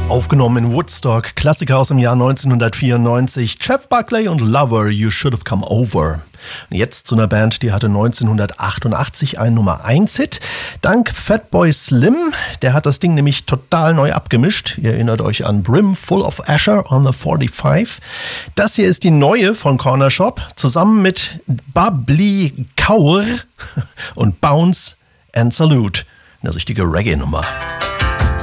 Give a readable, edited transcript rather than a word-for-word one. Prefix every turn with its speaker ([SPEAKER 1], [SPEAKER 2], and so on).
[SPEAKER 1] Aufgenommen in Woodstock, Klassiker aus dem Jahr 1994, Jeff Buckley und Lover, You Should Have Come Over. Und jetzt zu einer Band, die hatte 1988 einen Nummer-1-Hit. Dank Fatboy Slim, der hat das Ding nämlich total neu abgemischt. Ihr erinnert euch an Brim Full of Asher on the 45. Das hier ist die neue von Corner Shop, zusammen mit Bubbly Kaur und Bounce and Salute. Eine richtige Reggae-Nummer.